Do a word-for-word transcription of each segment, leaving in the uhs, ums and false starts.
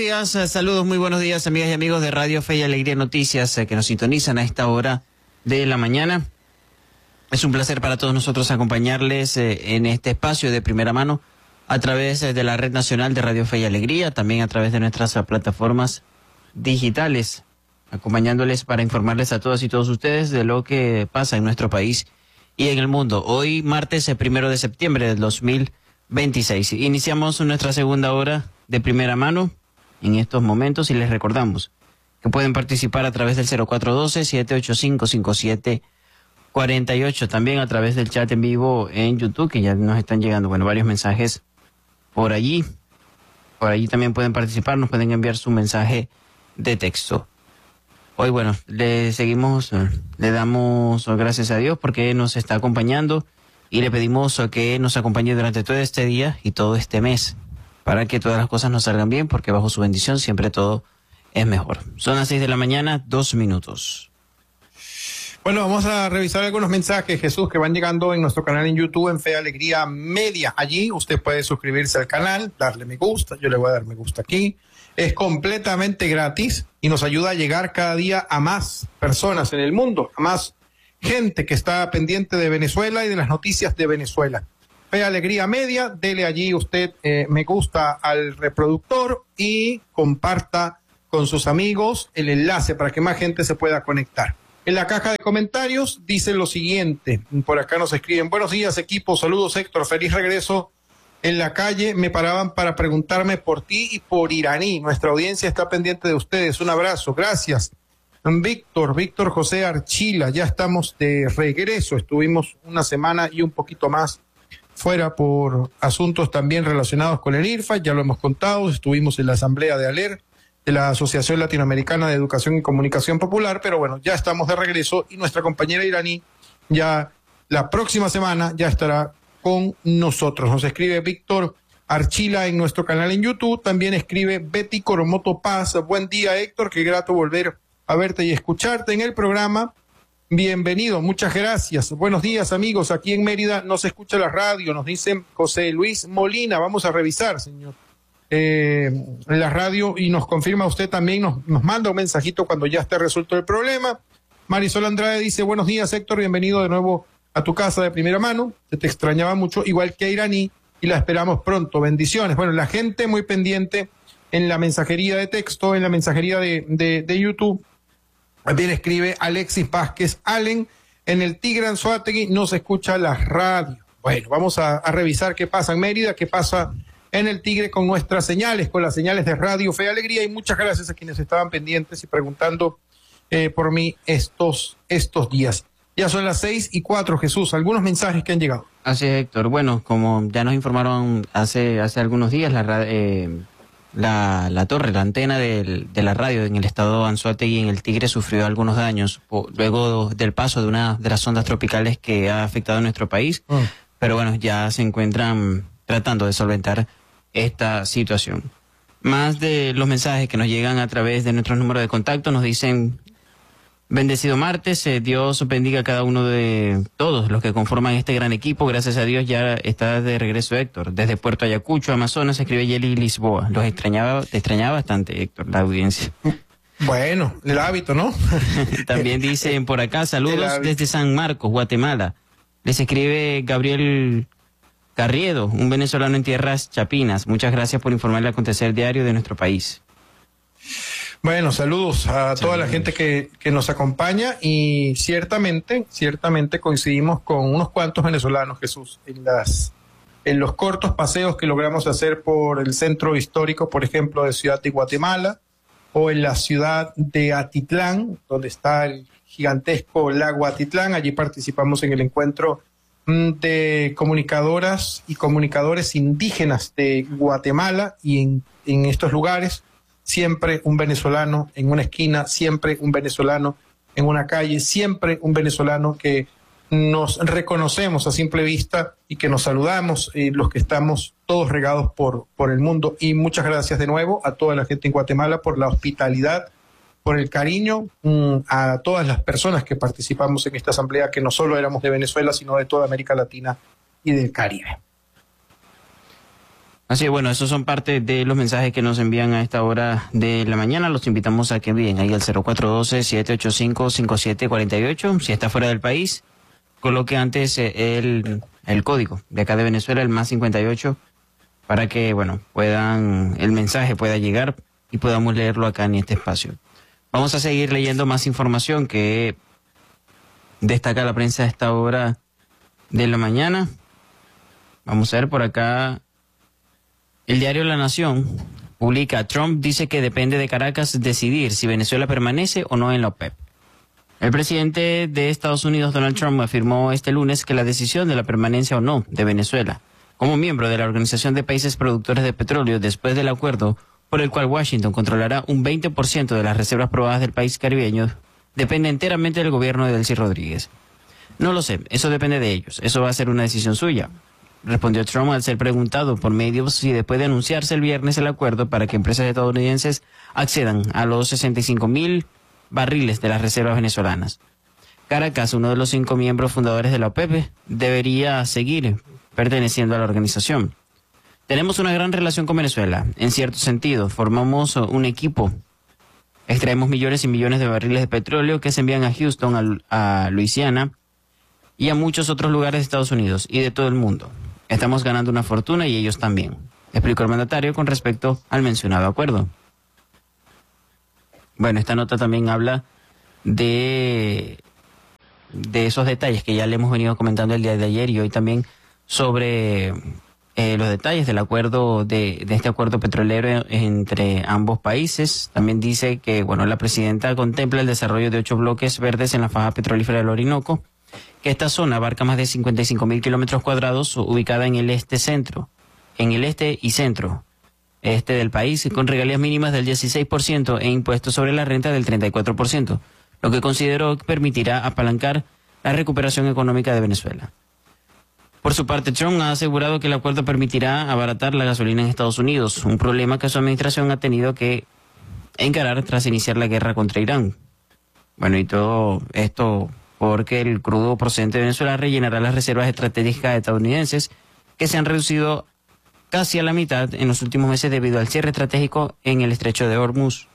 días, eh, saludos, muy buenos días, amigas y amigos de Radio Fe y Alegría Noticias eh, que nos sintonizan a esta hora de la mañana. Es un placer para todos nosotros acompañarles eh, en este espacio de primera mano a través eh, de la Red Nacional de Radio Fe y Alegría, también a través de nuestras uh, plataformas digitales, acompañándoles para informarles a todas y todos ustedes de lo que pasa en nuestro país y en el mundo. Hoy, martes, el primero de septiembre del dos mil veintiséis. Iniciamos nuestra segunda hora de primera mano en estos momentos y les recordamos que pueden participar a través del cero cuatro uno dos, siete ocho cinco, cinco siete cuatro ocho, también a través del chat en vivo en YouTube, que ya nos están llegando, bueno, varios mensajes por allí. Por allí también pueden participar, nos pueden enviar su mensaje de texto. Hoy, bueno, le seguimos, le damos gracias a Dios porque nos está acompañando y le pedimos que nos acompañe durante todo este día y todo este mes para que todas las cosas nos salgan bien, porque bajo su bendición siempre todo es mejor. Son las seis de la mañana, dos minutos. Bueno, vamos a revisar algunos mensajes, Jesús, que van llegando en nuestro canal en YouTube, en Fe Alegría Media. Allí usted puede suscribirse al canal, darle me gusta, yo le voy a dar me gusta aquí. Es completamente gratis y nos ayuda a llegar cada día a más personas en el mundo, a más gente que está pendiente de Venezuela y de las noticias de Venezuela. Fe Alegría Media, dele allí usted eh, me gusta al reproductor y comparta con sus amigos el enlace para que más gente se pueda conectar. En la caja de comentarios dice lo siguiente, por acá nos escriben: buenos días equipo, saludos Héctor, feliz regreso. En la calle me paraban para preguntarme por ti y por Iraní, nuestra audiencia está pendiente de ustedes, un abrazo, gracias. Víctor, Víctor José Archila, ya estamos de regreso, estuvimos una semana y un poquito más fuera por asuntos también relacionados con el I R F A, ya lo hemos contado, estuvimos en la asamblea de ALER, de la Asociación Latinoamericana de Educación y Comunicación Popular, pero bueno, ya estamos de regreso y nuestra compañera iraní ya la próxima semana ya estará con nosotros. Nos escribe Víctor Archila en nuestro canal en YouTube, también escribe Betty Coromoto Paz, buen día Héctor, qué grato volver a verte y escucharte en el programa. Bienvenido, muchas gracias. Buenos días, amigos. Aquí en Mérida no se escucha la radio, nos dice José Luis Molina. Vamos a revisar, señor, eh, la radio y nos confirma usted también, nos, nos manda un mensajito cuando ya esté resuelto el problema. Marisol Andrade dice: buenos días, Héctor, bienvenido de nuevo a tu casa de primera mano. Se te extrañaba mucho, igual que a Iraní, y la esperamos pronto. Bendiciones. Bueno, la gente muy pendiente en la mensajería de texto, en la mensajería de, de, de YouTube. También escribe Alexis Vázquez Allen, en el Tigre Anzoátegui no se escucha la radio. Bueno, vamos a, a revisar qué pasa en Mérida, qué pasa en el Tigre con nuestras señales, con las señales de Radio Fe y Alegría, y muchas gracias a quienes estaban pendientes y preguntando eh, por mí estos, estos días. Ya son las seis y cuatro, Jesús, algunos mensajes que han llegado. Así es, Héctor. Bueno, como ya nos informaron hace, hace algunos días, la radio... Eh... La, la torre, la antena del, de la radio en el estado Anzoátegui en el Tigre sufrió algunos daños po, luego del paso de una de las ondas tropicales que ha afectado a nuestro país, mm. pero bueno, ya se encuentran tratando de solventar esta situación. Más de los mensajes que nos llegan a través de nuestros números de contacto nos dicen: bendecido martes, eh, Dios bendiga a cada uno de todos los que conforman este gran equipo. Gracias a Dios ya está de regreso Héctor. Desde Puerto Ayacucho, Amazonas, escribe Yeli Lisboa. Los extrañaba, te extrañaba bastante, Héctor, la audiencia. Bueno, el hábito, ¿no? También dicen por acá, saludos desde San Marcos, Guatemala. Les escribe Gabriel Carriedo, un venezolano en tierras chapinas. Muchas gracias por informar el acontecer diario de nuestro país. Bueno, saludos a saludos. toda la gente que, que nos acompaña y ciertamente, ciertamente coincidimos con unos cuantos venezolanos, Jesús, en las, en los cortos paseos que logramos hacer por el centro histórico, por ejemplo, de Ciudad de Guatemala, o en la ciudad de Atitlán, donde está el gigantesco lago Atitlán. Allí participamos en el encuentro de comunicadoras y comunicadores indígenas de Guatemala, y en, en estos lugares siempre un venezolano en una esquina, siempre un venezolano en una calle, siempre un venezolano que nos reconocemos a simple vista y que nos saludamos, eh, los que estamos todos regados por, por el mundo. Y muchas gracias de nuevo a toda la gente en Guatemala por la hospitalidad, por el cariño, mmm, a todas las personas que participamos en esta asamblea, que no solo éramos de Venezuela, sino de toda América Latina y del Caribe. Así es, bueno, esos son parte de los mensajes que nos envían a esta hora de la mañana. Los invitamos a que envíen ahí al cero cuatro uno dos, siete ocho cinco, cinco siete cuatro ocho. Si está fuera del país, coloque antes el, el código de acá de Venezuela, el más cincuenta y ocho, para que, bueno, puedan, el mensaje pueda llegar y podamos leerlo acá en este espacio. Vamos a seguir leyendo más información que destaca la prensa a esta hora de la mañana. Vamos a ver por acá. El diario La Nación publica: Trump dice que depende de Caracas decidir si Venezuela permanece o no en la OPEP. El presidente de Estados Unidos, Donald Trump, afirmó este lunes que la decisión de la permanencia o no de Venezuela como miembro de la Organización de Países Productores de Petróleo, después del acuerdo por el cual Washington controlará un veinte por ciento de las reservas probadas del país caribeño, depende enteramente del gobierno de Delcy Rodríguez. No lo sé, eso depende de ellos, eso va a ser una decisión suya, respondió Trump al ser preguntado por medios si después de anunciarse el viernes el acuerdo para que empresas estadounidenses accedan a los sesenta y cinco mil barriles de las reservas venezolanas. Caracas, uno de los cinco miembros fundadores de la OPEP, debería seguir perteneciendo a la organización. Tenemos una gran relación con Venezuela, en cierto sentido, formamos un equipo. Extraemos millones y millones de barriles de petróleo que se envían a Houston, a, a Luisiana y a muchos otros lugares de Estados Unidos y de todo el mundo. Estamos ganando una fortuna y ellos también, explicó el mandatario con respecto al mencionado acuerdo. Bueno, esta nota también habla de, de esos detalles que ya le hemos venido comentando el día de ayer y hoy también sobre eh, los detalles del acuerdo, de, de este acuerdo petrolero entre ambos países. También dice que, bueno, la presidenta contempla el desarrollo de ocho bloques verdes en la faja petrolífera del Orinoco, que esta zona abarca más de cincuenta y cinco mil kilómetros cuadrados, ubicada en el este centro, en el este y centro este del país, con regalías mínimas del dieciséis por ciento e impuestos sobre la renta del treinta y cuatro por ciento, lo que consideró permitirá apalancar la recuperación económica de Venezuela. Por su parte, Trump ha asegurado que el acuerdo permitirá abaratar la gasolina en Estados Unidos, un problema que su administración ha tenido que encarar tras iniciar la guerra contra Irán. Bueno, y todo esto porque el crudo procedente de Venezuela rellenará las reservas estratégicas estadounidenses, que se han reducido casi a la mitad en los últimos meses debido al cierre estratégico en el estrecho de Hormuz.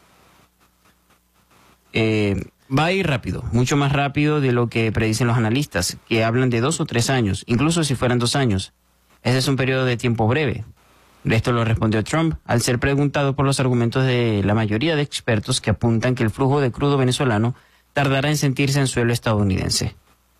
Eh, va a ir rápido, mucho más rápido de lo que predicen los analistas, que hablan de dos o tres años, incluso si fueran dos años. Ese es un periodo de tiempo breve. Esto lo respondió Trump al ser preguntado por los argumentos de la mayoría de expertos que apuntan que el flujo de crudo venezolano tardará en sentirse en suelo estadounidense.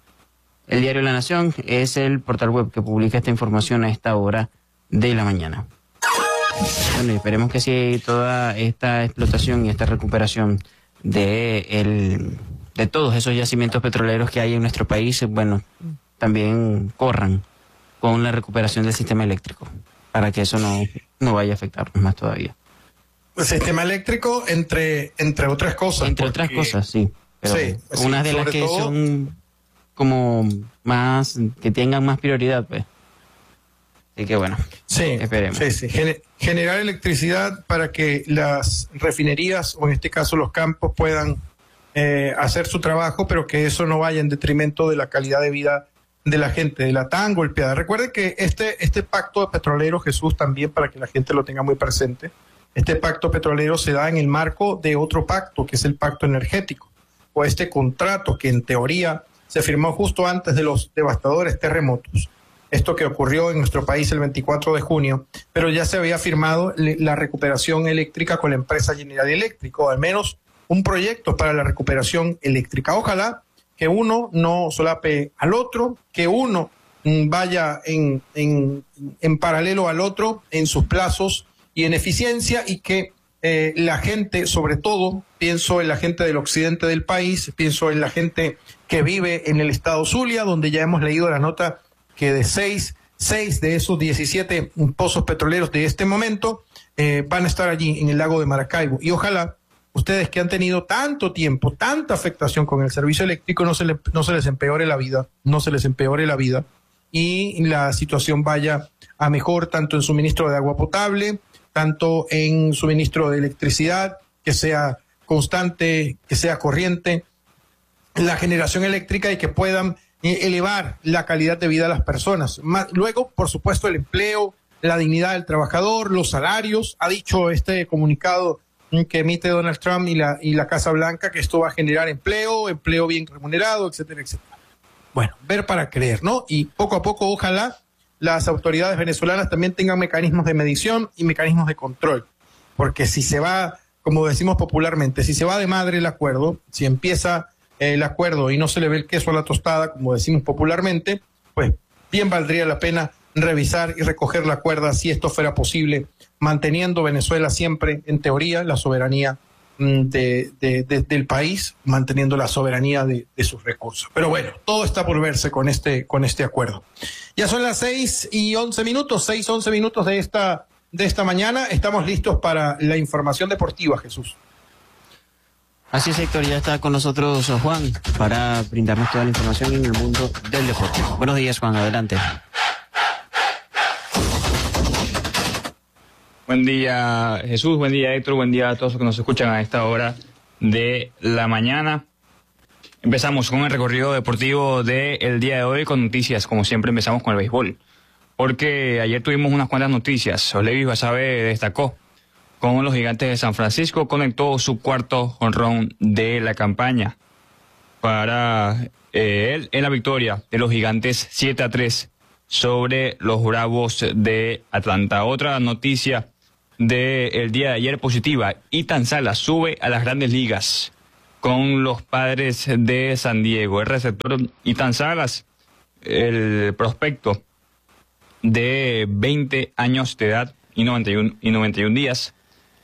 El diario La Nación es el portal web que publica esta información a esta hora de la mañana. Bueno, y esperemos que sí toda esta explotación y esta recuperación de, el, de todos esos yacimientos petroleros que hay en nuestro país, bueno, también corran con la recuperación del sistema eléctrico, para que eso no, no vaya a afectarnos más todavía. El sistema eléctrico, entre, entre otras cosas. Entre porque... otras cosas, sí. Pero sí, sí, unas de las que todo... son como más, que tengan más prioridad, pues. Así que bueno, sí, esperemos. Sí, sí. Gen- generar electricidad para que las refinerías, o en este caso los campos, puedan eh, hacer su trabajo, pero que eso no vaya en detrimento de la calidad de vida de la gente, de la tan golpeada. Recuerde que este, este pacto petrolero, Jesús, también para que la gente lo tenga muy presente, este pacto petrolero se da en el marco de otro pacto, que es el pacto energético, o este contrato que en teoría se firmó justo antes de los devastadores terremotos. Esto que ocurrió en nuestro país el veinticuatro de junio, pero ya se había firmado la recuperación eléctrica con la empresa General Electric, o al menos un proyecto para la recuperación eléctrica. Ojalá que uno no solape al otro, que uno vaya en, en, en paralelo al otro en sus plazos y en eficiencia, y que eh, la gente, sobre todo, pienso en la gente del occidente del país, pienso en la gente que vive en el estado Zulia, donde ya hemos leído la nota que de seis, seis de esos diecisiete pozos petroleros de este momento eh, van a estar allí en el lago de Maracaibo. Y ojalá ustedes que han tenido tanto tiempo, tanta afectación con el servicio eléctrico, no se, le, no se les empeore la vida, no se les empeore la vida y la situación vaya a mejor, tanto en suministro de agua potable, tanto en suministro de electricidad, que sea constante, que sea corriente, la generación eléctrica, y que puedan elevar la calidad de vida de las personas. Más, luego, por supuesto, el empleo, la dignidad del trabajador, los salarios. Ha dicho este comunicado que emite Donald Trump y la, y la Casa Blanca que esto va a generar empleo, empleo bien remunerado, etcétera, etcétera. Bueno, ver para creer, ¿no? Y poco a poco, ojalá las autoridades venezolanas también tengan mecanismos de medición y mecanismos de control. Porque si se va, como decimos popularmente, si se va de madre el acuerdo, si empieza eh, el acuerdo y no se le ve el queso a la tostada, como decimos popularmente, pues bien valdría la pena revisar y recoger la cuerda si esto fuera posible, manteniendo Venezuela siempre, en teoría, la soberanía de, de, de, del país, manteniendo la soberanía de, de sus recursos. Pero bueno, todo está por verse con este, con este acuerdo. Ya son las seis y once minutos, seis, once minutos de esta, de esta mañana. Estamos listos para la información deportiva, Jesús. Así es, Héctor, ya está con nosotros Juan para brindarnos toda la información en el mundo del deporte. Buenos días, Juan, adelante. Buen día, Jesús, buen día, Héctor, buen día a todos los que nos escuchan a esta hora de la mañana. Empezamos con el recorrido deportivo del día de hoy con noticias, como siempre empezamos con el béisbol, porque ayer tuvimos unas cuantas noticias. Olevis Basabe destacó con los Gigantes de San Francisco, conectó su cuarto jonrón de la campaña para eh, él en la victoria de los Gigantes siete a tres sobre los Bravos de Atlanta. Otra noticia del día de ayer positiva: Ethan Salas sube a las Grandes Ligas con los Padres de San Diego. El receptor Ethan Salas, el prospecto de veinte años de edad y noventa y uno, y noventa y uno días,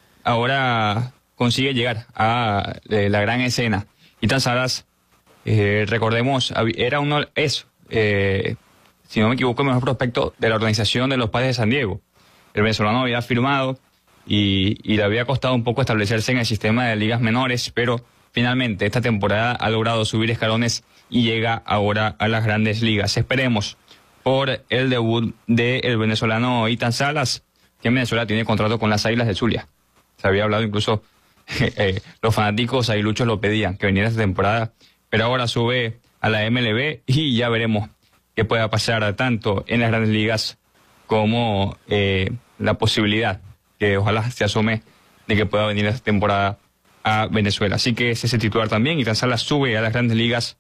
ahora consigue llegar a eh, la gran escena. Ethan Salas, eh, recordemos, era uno, es, eh, si no me equivoco, el mejor prospecto de la organización de los Padres de San Diego. El venezolano había firmado y, y le había costado un poco establecerse en el sistema de ligas menores, pero finalmente esta temporada ha logrado subir escalones y llega ahora a las Grandes Ligas. Esperemos por el debut del venezolano Ethan Salas, que en Venezuela tiene contrato con las Águilas del Zulia. Se había hablado incluso, eh, los fanáticos aguiluchos lo pedían, que viniera esta temporada, pero ahora sube a la M L B y ya veremos qué pueda pasar tanto en las Grandes Ligas como eh, la posibilidad que ojalá se asome de que pueda venir esta temporada a Venezuela. Así que es ese titular también, y Ethan Salas sube a las Grandes Ligas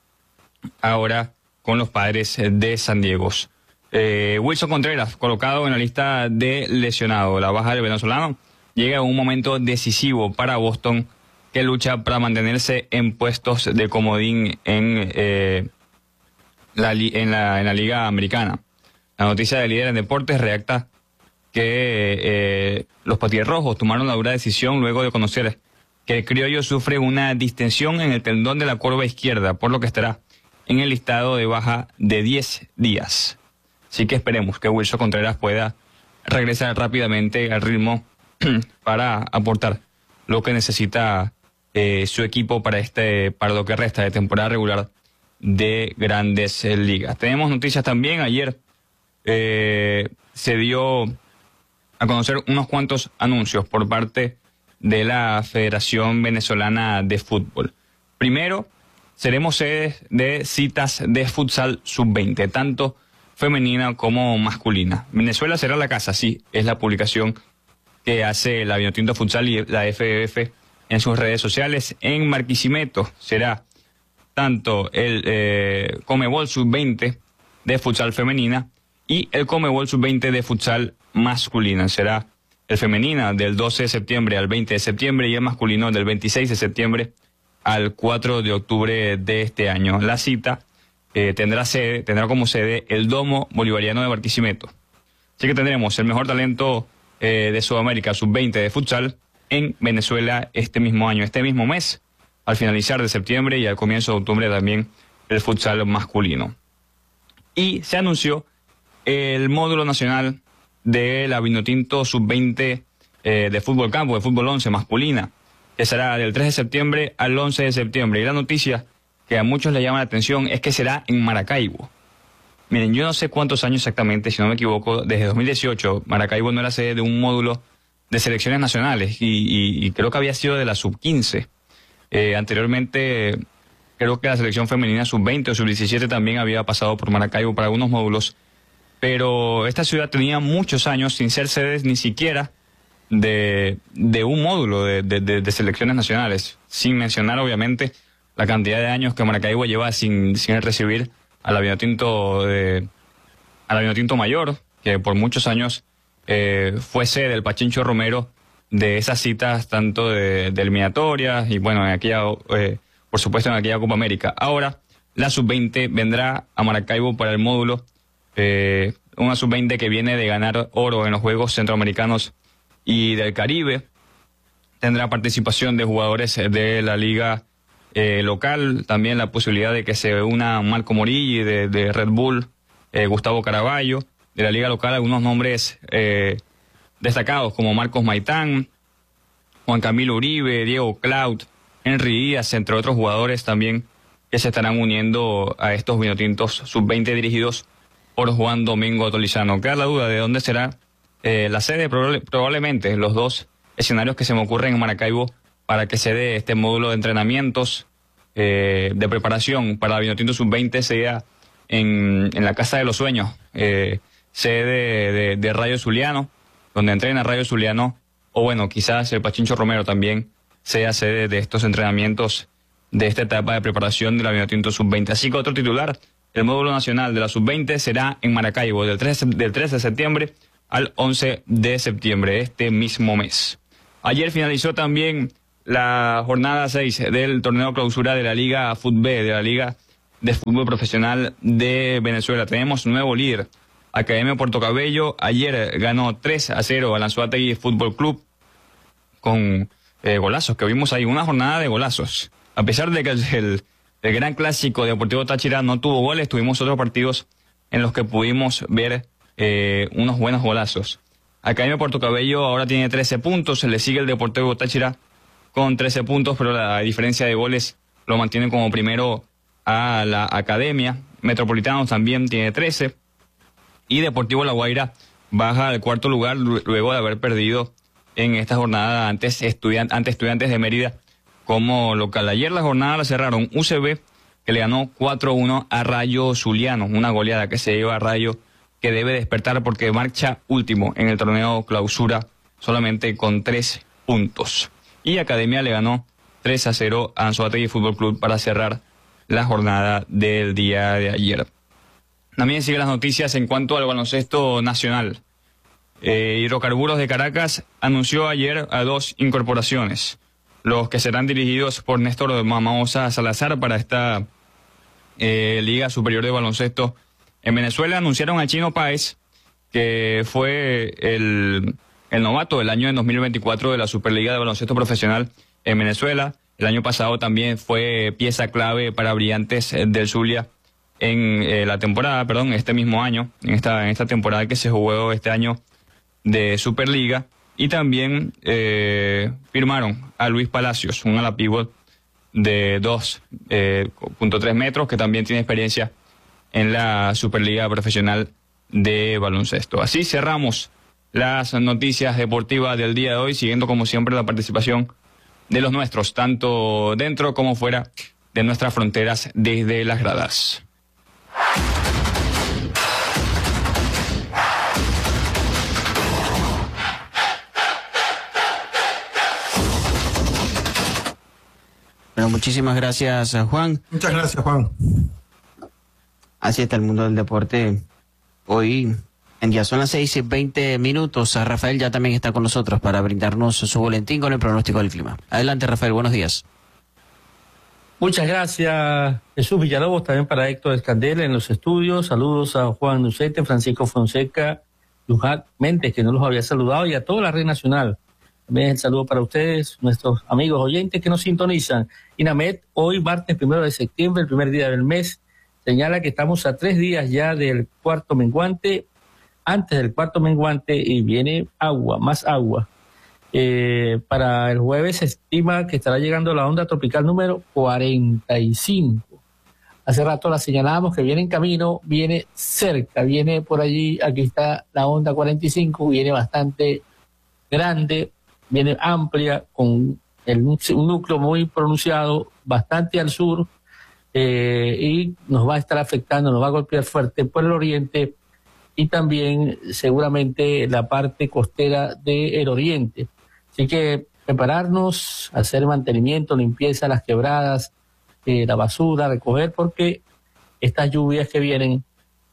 ahora con los Padres de San Diego. Eh, Wilson Contreras, colocado en la lista de lesionado. La baja del venezolano llega en un momento decisivo para Boston, que lucha para mantenerse en puestos de comodín en, eh, la, en, la, en la Liga Americana. La noticia de Líder en Deportes redacta que eh, los Patirrojos tomaron la dura decisión luego de conocer que el criollo sufre una distensión en el tendón de la corva izquierda, por lo que estará en el listado de baja de diez días. Así que esperemos que Wilson Contreras pueda regresar rápidamente al ritmo para aportar lo que necesita eh, su equipo para este para lo que resta de temporada regular de Grandes Ligas. Tenemos noticias también. Ayer eh, se dio a conocer unos cuantos anuncios por parte de la Federación Venezolana de Fútbol. Primero, seremos sedes de citas de futsal sub veinte, tanto femenina como masculina. Venezuela será la casa, sí, es la publicación que hace la Vinotinto Futsal y la F B F en sus redes sociales. En Barquisimeto será tanto el eh, Comebol sub veinte de futsal femenina y el Comebol sub veinte de futsal masculina. Será el femenina del doce de septiembre al veinte de septiembre y el masculino del veintiséis de septiembre al cuatro de octubre de este año. La cita eh, tendrá sede, tendrá como sede el Domo Bolivariano de Barquisimeto. Así que tendremos el mejor talento eh, de Sudamérica sub veinte de futsal en Venezuela este mismo año, este mismo mes, al finalizar de septiembre y al comienzo de octubre también el futsal masculino. Y se anunció el módulo nacional de la Vinotinto sub veinte eh, de fútbol campo, de fútbol once masculina, que será del tres de septiembre al once de septiembre. Y la noticia que a muchos le llama la atención es que será en Maracaibo. Miren, yo no sé cuántos años exactamente, si no me equivoco, desde dos mil dieciocho Maracaibo no era sede de un módulo de selecciones nacionales y, y, y creo que había sido de la sub quince. Eh, anteriormente creo que la selección femenina sub veinte o sub diecisiete también había pasado por Maracaibo para algunos módulos, pero esta ciudad tenía muchos años sin ser sede ni siquiera de, de un módulo de, de, de, de selecciones nacionales, sin mencionar obviamente la cantidad de años que Maracaibo lleva sin, sin recibir al Vinotinto de, al Vinotinto Mayor, que por muchos años eh, fue sede del Pachincho Romero de esas citas tanto de, de eliminatorias y bueno, en aquella, eh, por supuesto en aquella Copa América. Ahora la sub veinte vendrá a Maracaibo para el módulo, eh, una sub veinte que viene de ganar oro en los Juegos Centroamericanos y del Caribe. Tendrá participación de jugadores de la liga eh, local, también la posibilidad de que se una Marco Morilli de, de Red Bull, eh, Gustavo Caraballo, de la liga local, algunos nombres eh, destacados como Marcos Maitán, Juan Camilo Uribe, Diego Cloud, Henry Díaz, entre otros jugadores también que se estarán uniendo a estos vinotintos sub veinte dirigidos por Juan Domingo Tolizano. Queda la duda de dónde será eh, la sede, probable, probablemente los dos escenarios que se me ocurren en Maracaibo para que se dé este módulo de entrenamientos eh, de preparación para vinotinto sub veinte sea en, en la Casa de los Sueños, eh, sede de, de, de Rayo Zuliano, donde entrena Rayo Zuliano, o bueno, quizás el Pachincho Romero también sea sede de estos entrenamientos de esta etapa de preparación de la vinotinto sub veinte. Así que otro titular, el módulo nacional de la sub veinte será en Maracaibo del trece, del trece de septiembre al once de septiembre, este mismo mes. Ayer finalizó también la jornada seis del torneo clausura de la Liga Fut B, de la Liga de Fútbol Profesional de Venezuela. Tenemos nuevo líder, Academia Puerto Cabello. Ayer ganó tres a cero al Anzoátegui Fútbol Club con eh, golazos, que vimos ahí, una jornada de golazos. A pesar de que el, el, el gran clásico Deportivo Táchira no tuvo goles, tuvimos otros partidos en los que pudimos ver eh, unos buenos golazos. Academia Puerto Cabello ahora tiene trece puntos, se le sigue el Deportivo Táchira con trece puntos, pero la diferencia de goles lo mantiene como primero a la Academia. Metropolitanos también tiene trece. Y Deportivo La Guaira baja al cuarto lugar luego de haber perdido en esta jornada antes estudiant, ante Estudiantes de Mérida como local. Ayer la jornada la cerraron U C B, que le ganó cuatro a uno a Rayo Zuliano, una goleada que se lleva a Rayo, que debe despertar porque marcha último en el torneo clausura solamente con tres puntos. Y Academia le ganó tres a cero a Anzoátegui Fútbol Club para cerrar la jornada del día de ayer. También siguen las noticias en cuanto al baloncesto nacional. Eh, Hidrocarburos de Caracas anunció ayer a dos incorporaciones, los que serán dirigidos por Néstor Mamaosa Salazar para esta eh, Liga Superior de Baloncesto en Venezuela. Anunciaron a Chino Páez, que fue el, el novato del año en dos mil veinticuatro de la Superliga de Baloncesto Profesional en Venezuela. El año pasado también fue pieza clave para Brillantes del Zulia en eh, la temporada, perdón, este mismo año, en esta, en esta temporada que se jugó este año de Superliga. Y también eh, firmaron a Luis Palacios, un ala pívot de dos punto tres metros, que también tiene experiencia en la Superliga Profesional de Baloncesto. Así cerramos las noticias deportivas del día de hoy, siguiendo como siempre la participación de los nuestros, tanto dentro como fuera de nuestras fronteras desde las gradas. Bueno, muchísimas gracias, Juan. Muchas gracias, Juan. Así está el mundo del deporte hoy. En día son las seis y veinte minutos. Rafael ya también está con nosotros para brindarnos su boletín con el pronóstico del clima. Adelante, Rafael, buenos días. Muchas gracias, Jesús Villalobos, también para Héctor Escandel en los estudios. Saludos a Juan Nucete, Francisco Fonseca, Luján Méndez, que no los había saludado, y a toda la red nacional. También el saludo para ustedes, nuestros amigos oyentes que nos sintonizan. INAMED, hoy martes primero de septiembre, el primer día del mes, señala que estamos a tres días ya del cuarto menguante, antes del cuarto menguante, y viene agua, más agua. Eh, para el jueves se estima que estará llegando la onda tropical número cuarenta y cinco. Hace rato la señalábamos que viene en camino, viene cerca, viene por allí, aquí está la onda cuarenta y cinco, viene bastante grande, viene amplia, con el, un núcleo muy pronunciado, bastante al sur, eh, y nos va a estar afectando, nos va a golpear fuerte por el oriente y también seguramente la parte costera del oriente. Así que prepararnos, hacer mantenimiento, limpieza, las quebradas, eh, la basura, recoger, porque estas lluvias que vienen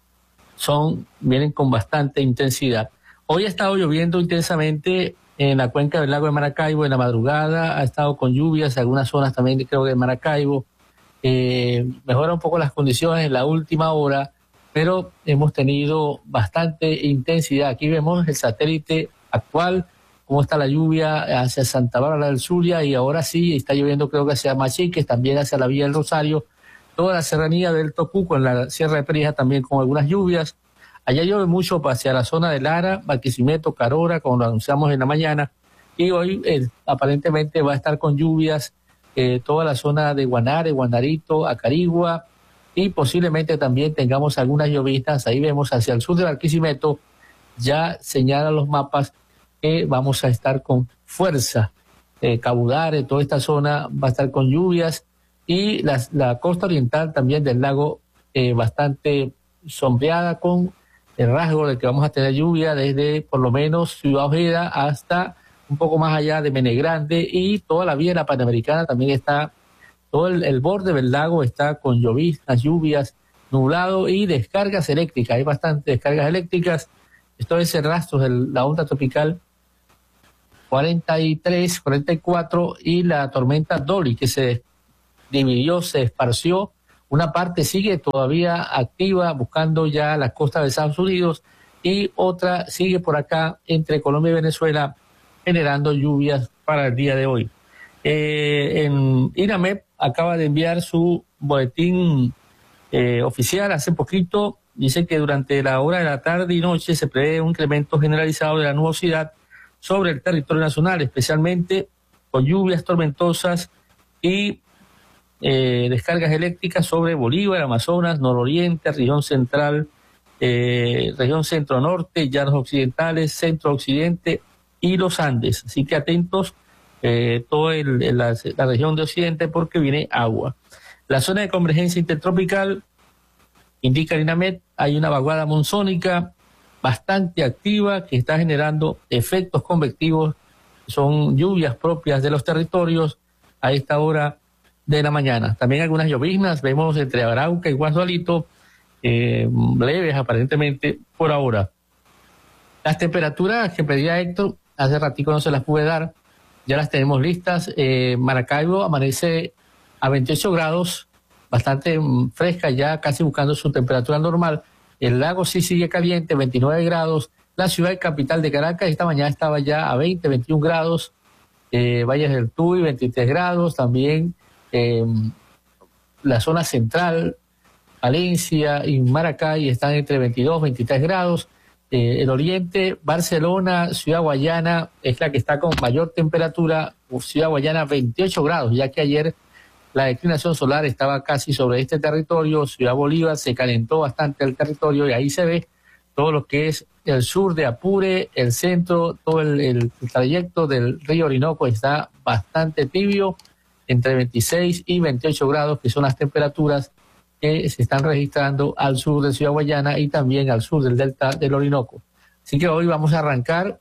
son vienen con bastante intensidad. Hoy ha estado lloviendo intensamente en la cuenca del lago de Maracaibo en la madrugada, ha estado con lluvias, algunas zonas también creo que de Maracaibo. Eh, mejora un poco las condiciones en la última hora, pero hemos tenido bastante intensidad. Aquí vemos el satélite actual, cómo está la lluvia hacia Santa Bárbara del Zulia, y ahora sí está lloviendo creo que hacia Machiques, también hacia la Villa del Rosario, toda la serranía del Tocuco, en la Sierra de Perijá también con algunas lluvias. Allá llueve mucho hacia la zona de Lara, Barquisimeto, Carora, como lo anunciamos en la mañana, y hoy eh, aparentemente va a estar con lluvias eh, toda la zona de Guanare, Guanarito, Acarigua, y posiblemente también tengamos algunas lloviznas. Ahí vemos hacia el sur de Barquisimeto, ya señalan los mapas que vamos a estar con fuerza. Eh, Cabudare, toda esta zona va a estar con lluvias, y la, la costa oriental también del lago eh, bastante sombreada, con el rasgo de que vamos a tener lluvia desde por lo menos Ciudad Ojeda hasta un poco más allá de Menegrande, y toda la vía de la Panamericana también está, todo el, el borde del lago está con lloviznas, lluvias, nublado y descargas eléctricas. Hay bastantes descargas eléctricas. Esto es el rastro de la onda tropical cuarenta y tres, cuarenta y cuatro, y la tormenta Dolly, que se dividió, se esparció. Una parte sigue todavía activa buscando ya la costa de Estados Unidos, y otra sigue por acá entre Colombia y Venezuela generando lluvias para el día de hoy. Eh, en INAMED acaba de enviar su boletín eh, oficial hace poquito. Dice que durante la hora de la tarde y noche se prevé un incremento generalizado de la nubosidad sobre el territorio nacional, especialmente con lluvias tormentosas y Eh, descargas eléctricas sobre Bolívar, Amazonas, nororiente, región central, eh, región centro-norte, llanos occidentales, centro-occidente y los Andes. Así que atentos eh, toda la, la región de occidente, porque viene agua. La zona de convergencia intertropical, indica el INAMED, hay una vaguada monzónica bastante activa que está generando efectos convectivos, son lluvias propias de los territorios a esta hora de la mañana. También algunas lloviznas vemos entre Arauca y Guadualito, eh, leves aparentemente por ahora. Las temperaturas que pedía Héctor, hace ratico no se las pude dar, ya las tenemos listas. eh, Maracaibo amanece a veintiocho grados, bastante mm, fresca, ya casi buscando su temperatura normal. El lago sí sigue caliente, veintinueve grados. La ciudad y capital de Caracas esta mañana estaba ya a veinte, veintiún grados. eh, Valles del Tuy, veintitrés grados también. Eh, la zona central, Valencia y Maracay están entre veintidós, veintitrés grados. Eh, el oriente, Barcelona, Ciudad Guayana es la que está con mayor temperatura. Ciudad Guayana veintiocho grados, ya que ayer la declinación solar estaba casi sobre este territorio. Ciudad Bolívar se calentó bastante el territorio, y ahí se ve todo lo que es el sur de Apure, el centro, todo el, el trayecto del río Orinoco está bastante tibio, entre veintiséis y veintiocho grados, que son las temperaturas que se están registrando al sur de Ciudad Guayana y también al sur del delta del Orinoco. Así que hoy vamos a arrancar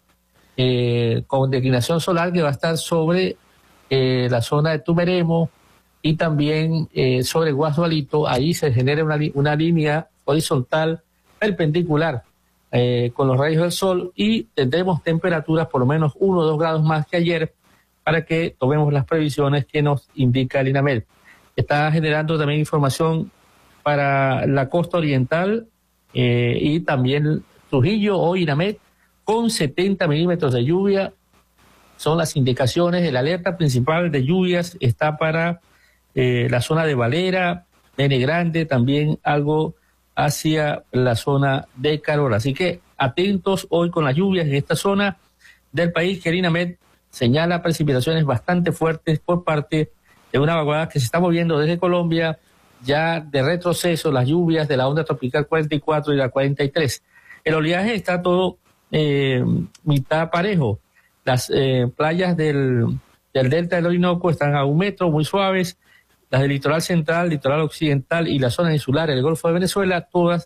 eh, con declinación solar que va a estar sobre eh, la zona de Tumeremo y también eh, sobre Guadualito. Ahí se genera una, una línea horizontal perpendicular eh, con los rayos del sol, y tendremos temperaturas por lo menos uno o dos grados más que ayer, para que tomemos las previsiones que nos indica el INAMED. Está generando también información para la costa oriental eh, y también Trujillo, hoy INAMED, con setenta milímetros de lluvia. Son las indicaciones. El alerta principal de lluvias está para eh, la zona de Valera, Menegrande, también algo hacia la zona de Carora. Así que atentos hoy con las lluvias en esta zona del país, que el INAMED señala precipitaciones bastante fuertes por parte de una vaguada que se está moviendo desde Colombia, ya de retroceso, las lluvias de la onda tropical cuarenta y cuatro y la cuarenta y tres. El oleaje está todo eh, mitad parejo. Las eh, playas del, del delta del Orinoco están a un metro, muy suaves. Las del litoral central, litoral occidental y la zona insular, el Golfo de Venezuela, todas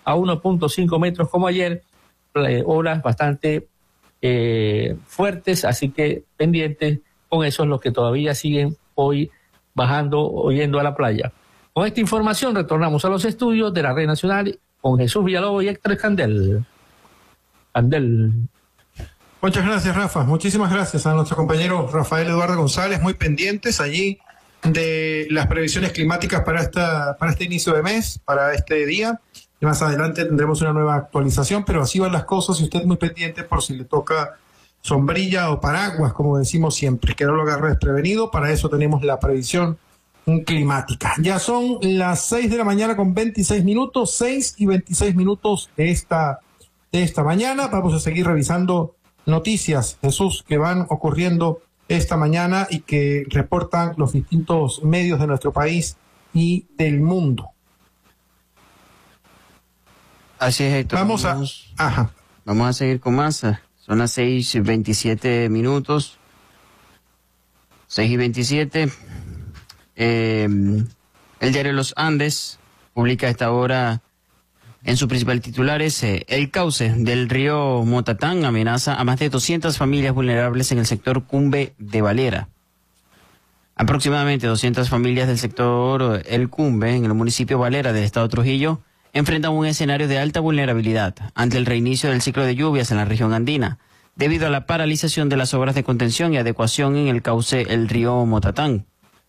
a uno punto cinco metros como ayer, eh, olas bastante eh, fuertes, así que pendientes con esos los que todavía siguen hoy bajando o yendo a la playa. Con esta información retornamos a los estudios de la Red Nacional con Jesús Villalobos y Héctor Escandel. Candel. Muchas gracias, Rafa. Muchísimas gracias a nuestro compañero Rafael Eduardo González, muy pendientes allí de las previsiones climáticas para esta para este inicio de mes, para este día. Y más adelante tendremos una nueva actualización, pero así van las cosas y usted muy pendiente por si le toca sombrilla o paraguas, como decimos siempre, que no lo agarre desprevenido. Para eso tenemos la previsión climática. Ya son las seis de la mañana con veintiséis minutos, seis y veintiséis minutos de esta, de esta mañana. Vamos a seguir revisando noticias, Jesús, que van ocurriendo esta mañana y que reportan los distintos medios de nuestro país y del mundo. Así es, Héctor. Vamos a, vamos, ajá. vamos a seguir con más. Son las seis y veintisiete minutos. seis y veintisiete. Eh, el diario Los Andes publica a esta hora en su principal titular es eh, el cauce del río Motatán amenaza a más de doscientas familias vulnerables en el sector Cumbe de Valera. Aproximadamente doscientas familias del sector El Cumbe en el municipio Valera del estado Trujillo enfrentan un escenario de alta vulnerabilidad ante el reinicio del ciclo de lluvias en la región andina, debido a la paralización de las obras de contención y adecuación en el cauce el río Motatán.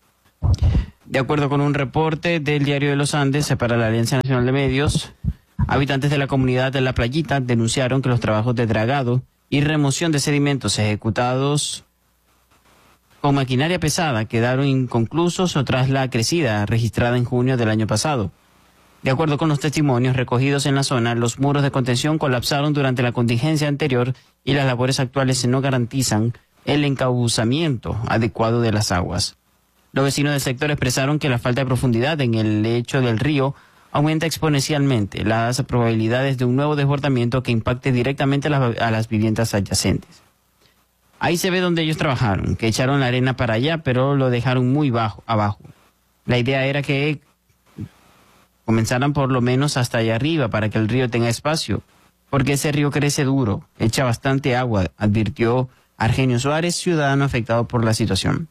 De acuerdo con un reporte del diario de Los Andes para la Alianza Nacional de Medios, habitantes de la comunidad de La Playita denunciaron que los trabajos de dragado y remoción de sedimentos ejecutados con maquinaria pesada quedaron inconclusos tras la crecida registrada en junio del año pasado. De acuerdo con los testimonios recogidos en la zona, los muros de contención colapsaron durante la contingencia anterior y las labores actuales no garantizan el encauzamiento adecuado de las aguas. Los vecinos del sector expresaron que la falta de profundidad en el lecho del río aumenta exponencialmente las probabilidades de un nuevo desbordamiento que impacte directamente a las, a las viviendas adyacentes. Ahí se ve donde ellos trabajaron, que echaron la arena para allá, pero lo dejaron muy bajo, abajo. La idea era que comenzaran por lo menos hasta allá arriba para que el río tenga espacio, porque ese río crece duro, echa bastante agua, advirtió Argenio Suárez, ciudadano afectado por la situación.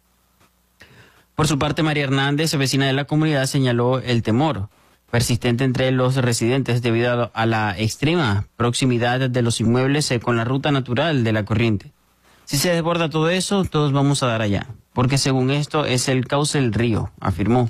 Por su parte, María Hernández, vecina de la comunidad, señaló el temor persistente entre los residentes debido a la extrema proximidad de los inmuebles con la ruta natural de la corriente. Si se desborda todo eso, todos vamos a dar allá, porque según esto es el cauce del río, afirmó.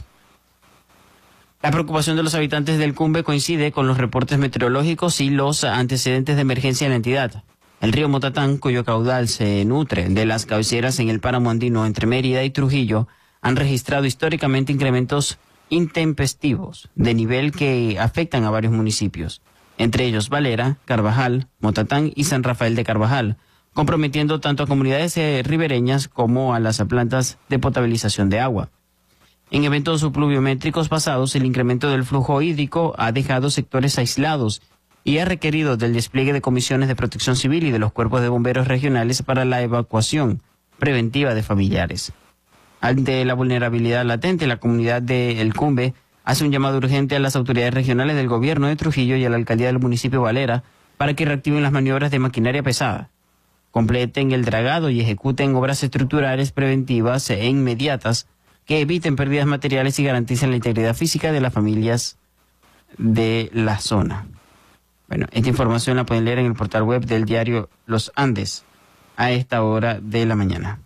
La preocupación de los habitantes del Cumbe coincide con los reportes meteorológicos y los antecedentes de emergencia en la entidad. El río Motatán, cuyo caudal se nutre de las cabeceras en el páramo andino entre Mérida y Trujillo, han registrado históricamente incrementos intempestivos de nivel que afectan a varios municipios, entre ellos Valera, Carvajal, Motatán y San Rafael de Carvajal, comprometiendo tanto a comunidades eh, ribereñas como a las plantas de potabilización de agua. En eventos pluviométricos pasados, el incremento del flujo hídrico ha dejado sectores aislados y ha requerido del despliegue de comisiones de protección civil y de los cuerpos de bomberos regionales para la evacuación preventiva de familiares. Ante la vulnerabilidad latente, la comunidad de El Cumbe hace un llamado urgente a las autoridades regionales del gobierno de Trujillo y a la alcaldía del municipio Valera para que reactiven las maniobras de maquinaria pesada, completen el dragado y ejecuten obras estructurales preventivas e inmediatas que eviten pérdidas materiales y garanticen la integridad física de las familias de la zona. Bueno, esta información la pueden leer en el portal web del diario Los Andes a esta hora de la mañana.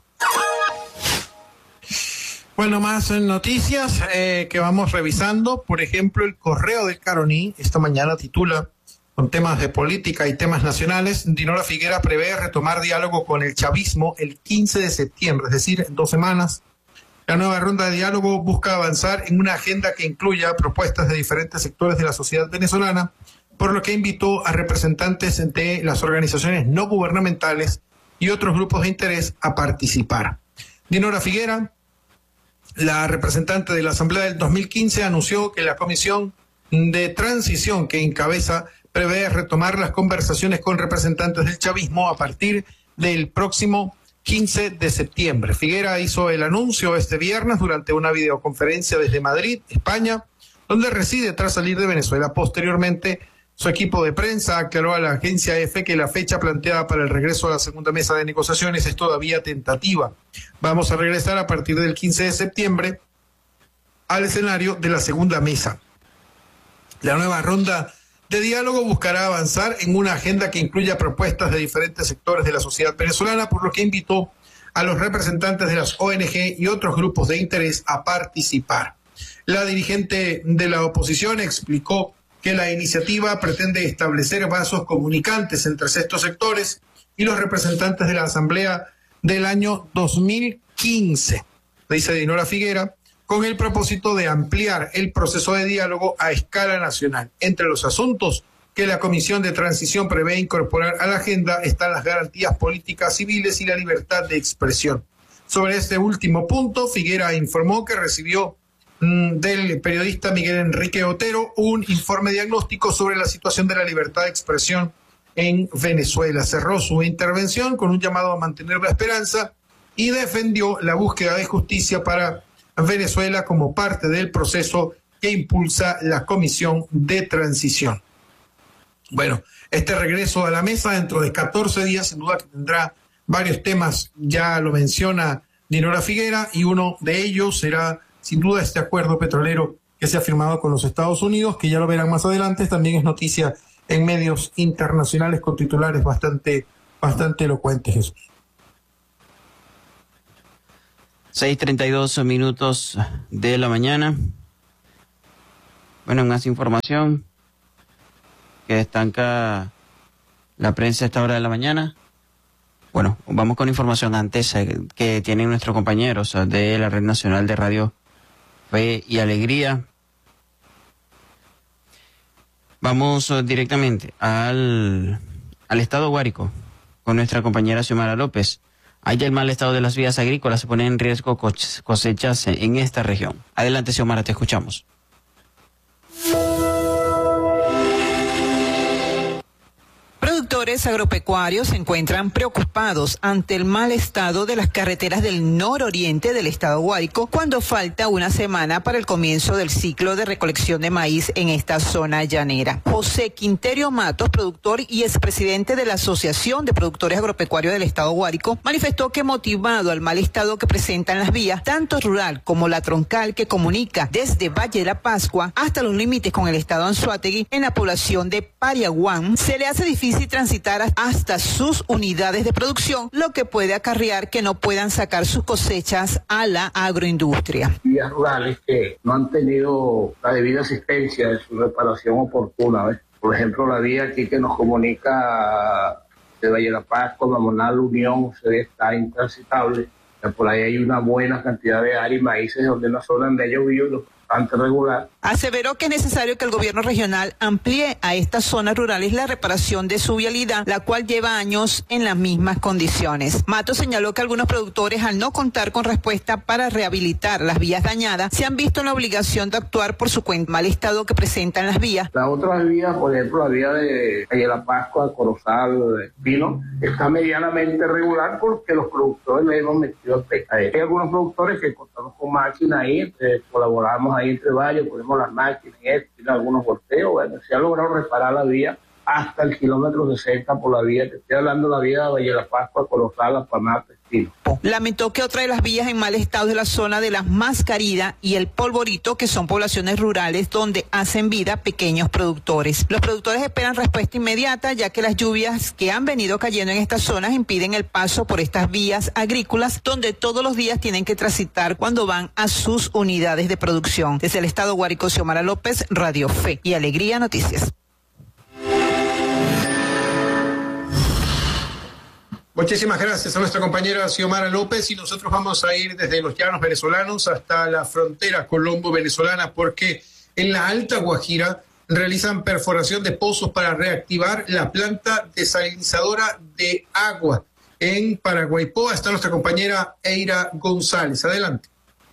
Bueno, más noticias eh, que vamos revisando. Por ejemplo, el Correo del Caroní esta mañana titula, con temas de política y temas nacionales, Dinora Figuera prevé retomar diálogo con el chavismo el quince de septiembre, es decir, en dos semanas. La nueva ronda de diálogo busca avanzar en una agenda que incluya propuestas de diferentes sectores de la sociedad venezolana, por lo que invitó a representantes de las organizaciones no gubernamentales y otros grupos de interés a participar. Dinora Figuera, la representante de la Asamblea del dos mil quince, anunció que la comisión de transición que encabeza prevé retomar las conversaciones con representantes del chavismo a partir del próximo quince de septiembre. Figuera hizo el anuncio este viernes durante una videoconferencia desde Madrid, España, donde reside tras salir de Venezuela. Posteriormente, su equipo de prensa aclaró a la agencia E F que la fecha planteada para el regreso a la segunda mesa de negociaciones es todavía tentativa. Vamos a regresar a partir del quince de septiembre al escenario de la segunda mesa. La nueva ronda de diálogo buscará avanzar en una agenda que incluya propuestas de diferentes sectores de la sociedad venezolana, por lo que invitó a los representantes de las O N G y otros grupos de interés a participar. La dirigente de la oposición explicó que la iniciativa pretende establecer vasos comunicantes entre estos sectores y los representantes de la Asamblea del año dos mil quince, dice Dinora Figuera, con el propósito de ampliar el proceso de diálogo a escala nacional. Entre los asuntos que la Comisión de Transición prevé incorporar a la agenda están las garantías políticas civiles y la libertad de expresión. Sobre este último punto, Figuera informó que recibió del periodista Miguel Enrique Otero un informe diagnóstico sobre la situación de la libertad de expresión en Venezuela. Cerró su intervención con un llamado a mantener la esperanza y defendió la búsqueda de justicia para Venezuela como parte del proceso que impulsa la Comisión de Transición. Bueno, este regreso a la mesa dentro de catorce días, sin duda que tendrá varios temas, ya lo menciona Dinora Figuera, y uno de ellos será sin duda este acuerdo petrolero que se ha firmado con los Estados Unidos, que ya lo verán más adelante. También es noticia en medios internacionales con titulares bastante, bastante elocuentes, Jesús. seis treinta y dos minutos de la mañana. Bueno, más información que destaca la prensa a esta hora de la mañana. Bueno, vamos con información antes eh, que tienen nuestros compañeros de la Red Nacional de Radio Fe y Alegría. Vamos uh, directamente al, al estado Guárico con nuestra compañera Xiomara López. Allá el mal estado de las vías agrícolas se pone en riesgo cosechas en esta región. Adelante, Xiomara, te escuchamos. Productores agropecuarios se encuentran preocupados ante el mal estado de las carreteras del nororiente del estado Guárico cuando falta una semana para el comienzo del ciclo de recolección de maíz en esta zona llanera. José Quinterio Matos, productor y expresidente de la Asociación de Productores Agropecuarios del estado Guárico, manifestó que motivado al mal estado que presentan las vías, tanto rural como la troncal que comunica desde Valle de la Pascua hasta los límites con el estado Anzoátegui en la población de Pariaguán, se le hace difícil transitar hasta sus unidades de producción, lo que puede acarrear que no puedan sacar sus cosechas a la agroindustria. Vías rurales que no han tenido la debida asistencia de su reparación oportuna, ¿ves? Por ejemplo, la vía aquí que nos comunica de Valle de la Pascua, Mamonal, Unión, se ve está intransitable. Por ahí hay una buena cantidad de áreas y maíces donde una zona donde ha llovido bastante regular. Aseveró que es necesario que el gobierno regional amplíe a estas zonas rurales la reparación de su vialidad, la cual lleva años en las mismas condiciones. Mato señaló que algunos productores, al no contar con respuesta para rehabilitar las vías dañadas, se han visto en la obligación de actuar por su cuenta, mal estado que presentan las vías. Las otras vías, por ejemplo, la vía de Calle La Pascua, Corozal, Pino, está medianamente regular porque los productores le hemos metido a peca. Hay algunos productores que contamos con máquinas ahí, eh, colaboramos ahí entre varios, ponemos las máquinas y esto, tiene algunos volteos. Bueno, se ha logrado reparar la vía hasta el kilómetro sesenta por la vía, te estoy hablando de la vía de Valle de la Pascua, Corozal, La Palmar, Pestino. Lamentó que otra de las vías en mal estado es la zona de las Mascarillas y el Polvorito, que son poblaciones rurales donde hacen vida pequeños productores. Los productores esperan respuesta inmediata, ya que las lluvias que han venido cayendo en estas zonas impiden el paso por estas vías agrícolas, donde todos los días tienen que transitar cuando van a sus unidades de producción. Desde el estado Guárico, Xiomara López, Radio Fe y Alegría Noticias. Muchísimas gracias a nuestra compañera Xiomara López, y nosotros vamos a ir desde los llanos venezolanos hasta la frontera colombo-venezolana, porque en la Alta Guajira realizan perforación de pozos para reactivar la planta desalinizadora de agua. En Paraguaypoa está nuestra compañera Eira González. Adelante.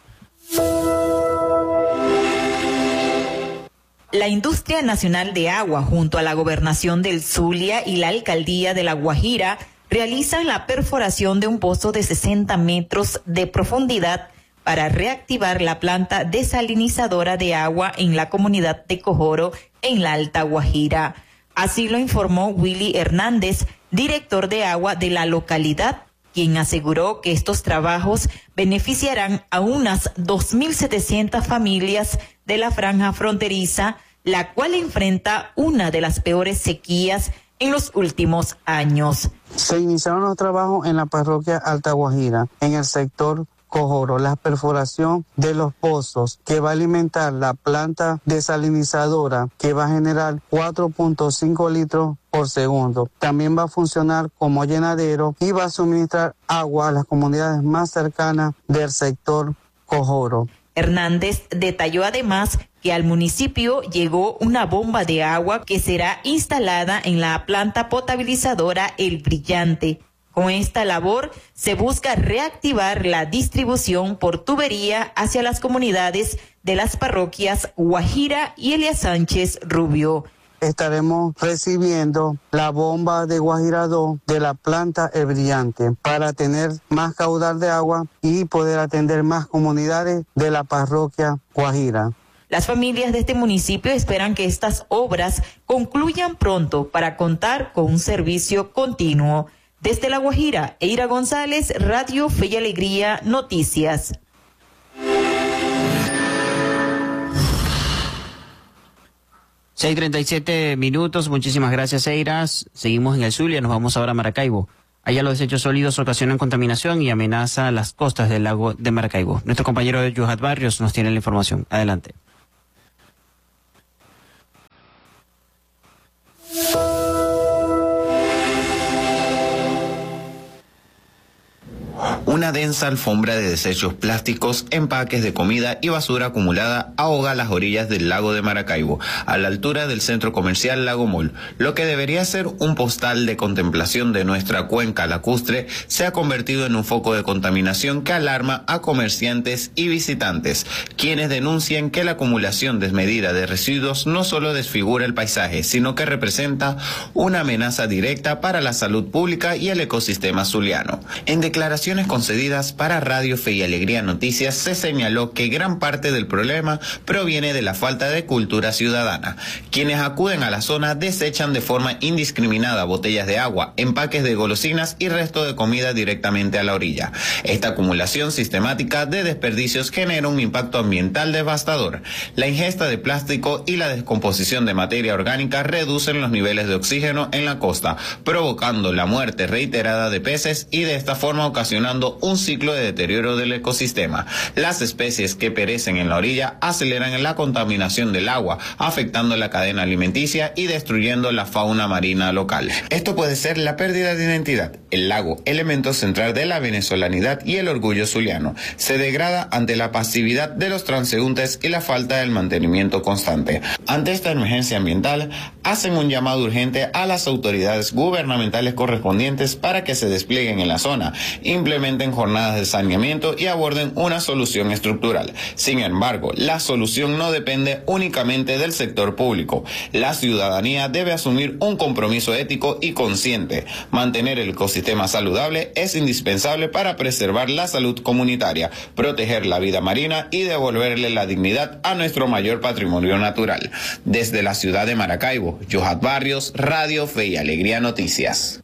La Industria Nacional de Agua, junto a la Gobernación del Zulia y la Alcaldía de La Guajira, realizan la perforación de un pozo de sesenta metros de profundidad para reactivar la planta desalinizadora de agua en la comunidad de Cojoro, en la Alta Guajira. Así lo informó Willy Hernández, director de agua de la localidad, quien aseguró que estos trabajos beneficiarán a unas dos mil setecientas familias de la franja fronteriza, la cual enfrenta una de las peores sequías en los últimos años. Se iniciaron los trabajos en la parroquia Alta Guajira, en el sector Cojoro, la perforación de los pozos que va a alimentar la planta desalinizadora que va a generar cuatro punto cinco litros por segundo. También va a funcionar como llenadero y va a suministrar agua a las comunidades más cercanas del sector Cojoro. Hernández detalló además que al municipio llegó una bomba de agua que será instalada en la planta potabilizadora El Brillante. Con esta labor se busca reactivar la distribución por tubería hacia las comunidades de las parroquias Guajira y Elías Sánchez Rubio. Estaremos recibiendo la bomba de Guajira dos de la planta El Brillante para tener más caudal de agua y poder atender más comunidades de la parroquia Guajira. Las familias de este municipio esperan que estas obras concluyan pronto para contar con un servicio continuo. Desde La Guajira, Eira González, Radio Fe y Alegría, Noticias. seis treinta y siete minutos, muchísimas gracias, Eiras. Seguimos en el Zulia, nos vamos ahora a Maracaibo. Allá los desechos sólidos ocasionan contaminación y amenaza las costas del lago de Maracaibo. Nuestro compañero Yuhat Barrios nos tiene la información. Adelante. Una densa alfombra de desechos plásticos, empaques de comida y basura acumulada ahoga las orillas del lago de Maracaibo, a la altura del centro comercial Lago Mall. Lo que debería ser un postal de contemplación de nuestra cuenca lacustre se ha convertido en un foco de contaminación que alarma a comerciantes y visitantes, quienes denuncian que la acumulación desmedida de residuos no solo desfigura el paisaje, sino que representa una amenaza directa para la salud pública y el ecosistema zuliano. En declaraciones concedidas para Radio Fe y Alegría Noticias se señaló que gran parte del problema proviene de la falta de cultura ciudadana. Quienes acuden a la zona desechan de forma indiscriminada botellas de agua, empaques de golosinas y resto de comida directamente a la orilla. Esta acumulación sistemática de desperdicios genera un impacto ambiental devastador. La ingesta de plástico y la descomposición de materia orgánica reducen los niveles de oxígeno en la costa, provocando la muerte reiterada de peces y de esta forma ocasionando un ciclo de deterioro del ecosistema. Las especies que perecen en la orilla aceleran la contaminación del agua, afectando la cadena alimenticia y destruyendo la fauna marina local. Esto puede ser la pérdida de identidad. El lago, elemento central de la venezolanidad y el orgullo zuliano, se degrada ante la pasividad de los transeúntes y la falta del mantenimiento constante. Ante esta emergencia ambiental, hacen un llamado urgente a las autoridades gubernamentales correspondientes para que se desplieguen en la zona, implementen jornadas de saneamiento y aborden una solución estructural. Sin embargo, la solución no depende únicamente del sector público. La ciudadanía debe asumir un compromiso ético y consciente. Mantener el ecosistema saludable es indispensable para preservar la salud comunitaria, proteger la vida marina y devolverle la dignidad a nuestro mayor patrimonio natural. Desde la ciudad de Maracaibo, Yuhat Barrios, Radio Fe y Alegría Noticias.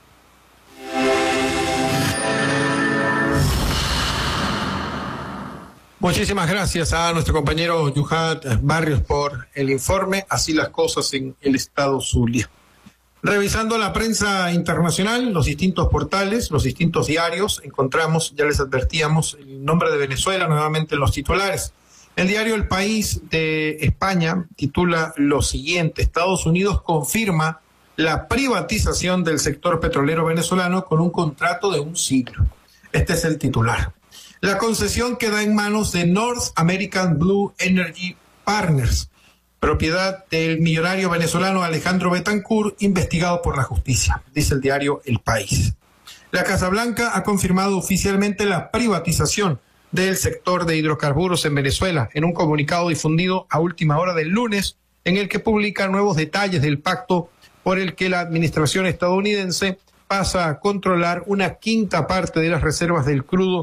Muchísimas gracias a nuestro compañero Yuhat Barrios por el informe. Así las cosas en el estado Zulia. Revisando la prensa internacional, los distintos portales, los distintos diarios, encontramos, ya les advertíamos, el nombre de Venezuela nuevamente en los titulares. El diario El País de España titula lo siguiente: Estados Unidos confirma la privatización del sector petrolero venezolano con un contrato de un siglo. Este es el titular. La concesión queda en manos de North American Blue Energy Partners, propiedad del millonario venezolano Alejandro Betancourt, investigado por la justicia, dice el diario El País. La Casa Blanca ha confirmado oficialmente la privatización del sector de hidrocarburos en Venezuela en un comunicado difundido a última hora del lunes, en el que publica nuevos detalles del pacto por el que la administración estadounidense pasa a controlar una quinta parte de las reservas del crudo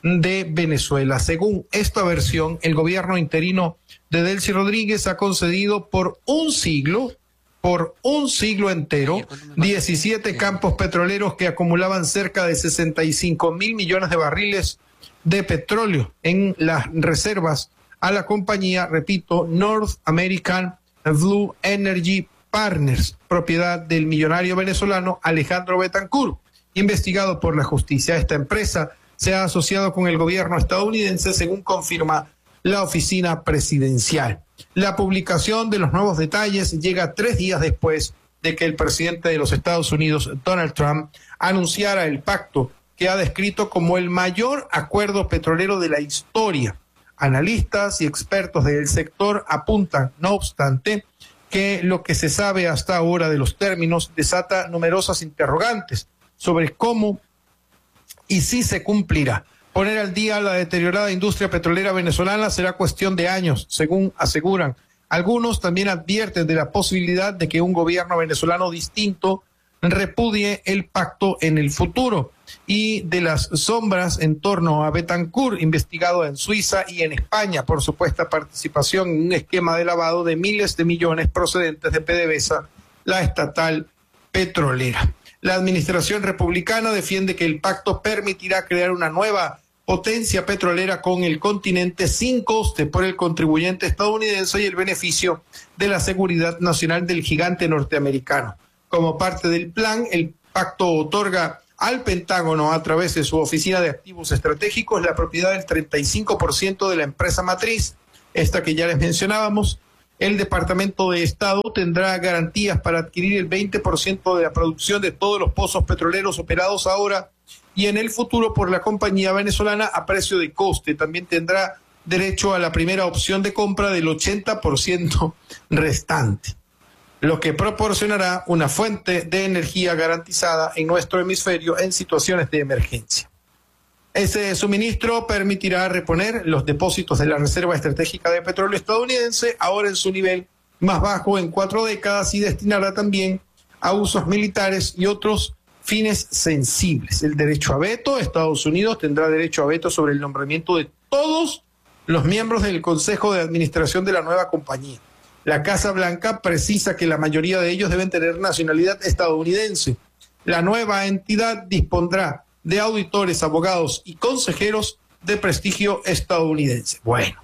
de Venezuela. Según esta versión, el gobierno interino de Delcy Rodríguez ha concedido por un siglo, por un siglo entero, diecisiete campos petroleros que acumulaban cerca de sesenta y cinco mil millones de barriles de petróleo en las reservas a la compañía, repito, North American Blue Energy Partners, propiedad del millonario venezolano Alejandro Betancourt, investigado por la justicia. Esta empresa se ha asociado con el gobierno estadounidense, según confirma la oficina presidencial. La publicación de los nuevos detalles llega tres días después de que el presidente de los Estados Unidos, Donald Trump, anunciara el pacto que ha descrito como el mayor acuerdo petrolero de la historia. Analistas y expertos del sector apuntan, no obstante, que lo que se sabe hasta ahora de los términos desata numerosas interrogantes sobre cómo y si se cumplirá. Poner al día la deteriorada industria petrolera venezolana será cuestión de años, según aseguran. Algunos también advierten de la posibilidad de que un gobierno venezolano distinto repudie el pacto en el futuro, y de las sombras en torno a Betancourt, investigado en Suiza y en España por supuesta participación en un esquema de lavado de miles de millones procedentes de PDVSA, la estatal petrolera. La administración republicana defiende que el pacto permitirá crear una nueva potencia petrolera con el continente sin coste por el contribuyente estadounidense y el beneficio de la seguridad nacional del gigante norteamericano. Como parte del plan, el pacto otorga al Pentágono, a través de su Oficina de Activos Estratégicos, la propiedad del treinta y cinco por ciento de la empresa matriz, esta que ya les mencionábamos. El Departamento de Estado tendrá garantías para adquirir el veinte por ciento de la producción de todos los pozos petroleros operados ahora y en el futuro por la compañía venezolana a precio de coste. También tendrá derecho a la primera opción de compra del ochenta por ciento restante, lo que proporcionará una fuente de energía garantizada en nuestro hemisferio en situaciones de emergencia. Ese suministro permitirá reponer los depósitos de la Reserva Estratégica de Petróleo estadounidense, ahora en su nivel más bajo en cuatro décadas, y destinará también a usos militares y otros fines sensibles. El derecho a veto: Estados Unidos tendrá derecho a veto sobre el nombramiento de todos los miembros del Consejo de Administración de la nueva compañía. La Casa Blanca precisa que la mayoría de ellos deben tener nacionalidad estadounidense. La nueva entidad dispondrá de auditores, abogados y consejeros de prestigio estadounidense. Bueno,